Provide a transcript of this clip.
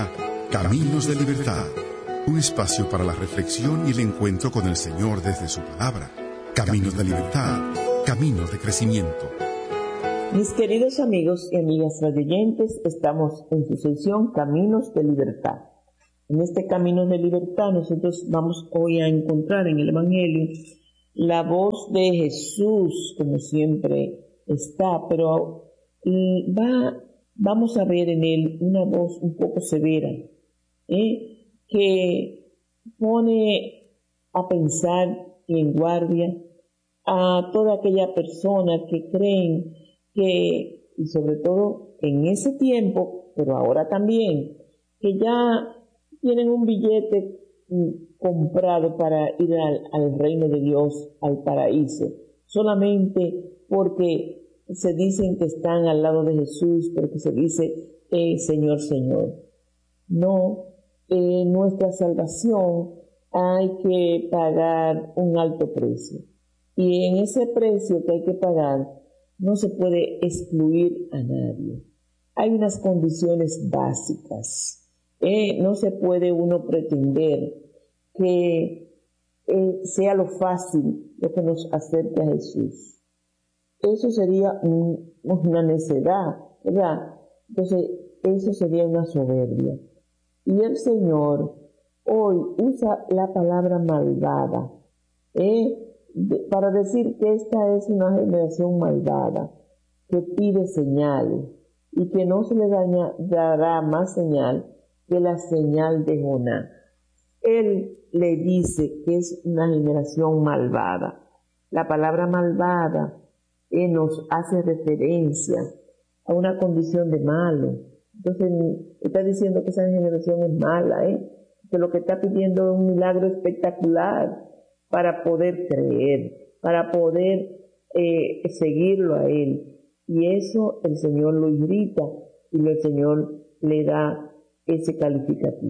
presenta Caminos de Libertad, un espacio para la reflexión y el encuentro con el Señor desde su palabra. Caminos de Libertad, caminos de crecimiento. Mis queridos amigos y amigas radioyentes, estamos en su sección Caminos de Libertad. En este Camino de Libertad nosotros vamos hoy a encontrar en el Evangelio la voz de Jesús, como siempre está, pero vamos a ver en él una voz un poco severa, que pone a pensar y en guardia a toda aquella persona que creen que, y sobre todo en ese tiempo, pero ahora también, que ya tienen un billete comprado para ir al reino de Dios, al paraíso, solamente porque se dicen que están al lado de Jesús, porque se dice, Señor, Señor. No, nuestra salvación hay que pagar un alto precio. Y en ese precio que hay que pagar, no se puede excluir a nadie. Hay unas condiciones básicas. No se puede uno pretender que sea lo fácil lo que nos acerque a Jesús. Eso sería una necedad, ¿verdad? Entonces, eso sería una soberbia. Y el Señor hoy usa la palabra malvada, para decir que esta es una generación malvada, que pide señales, y que no se le dará más señal que la señal de Jonás. Él le dice que es una generación malvada. La palabra malvada nos hace referencia a una condición de malo. Entonces está diciendo que esa generación es mala, que lo que está pidiendo es un milagro espectacular para poder creer, para poder seguirlo a él. Y eso el Señor lo irrita y el Señor le da ese calificativo.